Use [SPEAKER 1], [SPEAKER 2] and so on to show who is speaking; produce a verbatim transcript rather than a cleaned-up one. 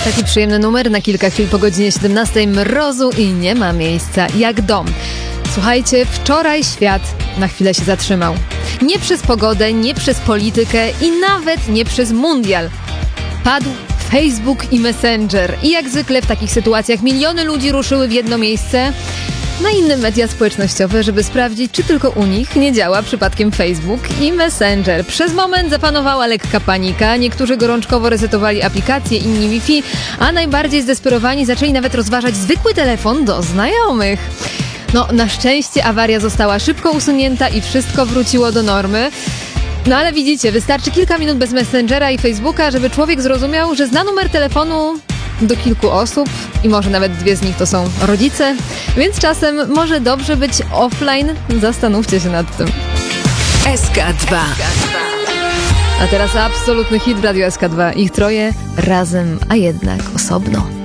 [SPEAKER 1] Taki przyjemny numer na kilka chwil po godzinie siedemnastej. Mrozu i nie ma miejsca jak dom. Słuchajcie, wczoraj świat na chwilę się zatrzymał. Nie przez pogodę, nie przez politykę i nawet nie przez mundial. Padł Facebook i Messenger. I jak zwykle w takich sytuacjach miliony ludzi ruszyły w jedno miejsce na inne media społecznościowe, żeby sprawdzić, czy tylko u nich nie działa przypadkiem Facebook i Messenger. Przez moment zapanowała lekka panika, niektórzy gorączkowo resetowali aplikacje, inni Wi-Fi, a najbardziej zdesperowani zaczęli nawet rozważać zwykły telefon do znajomych. No, na szczęście awaria została szybko usunięta i wszystko wróciło do normy. No ale widzicie, wystarczy kilka minut bez Messengera i Facebooka, żeby człowiek zrozumiał, że zna numer telefonu do kilku osób i może nawet dwie z nich to są rodzice, więc czasem może dobrze być offline. Zastanówcie się nad tym.
[SPEAKER 2] S K dwa.
[SPEAKER 1] A teraz absolutny hit w Radiu S K dwa. Ich troje razem, a jednak osobno.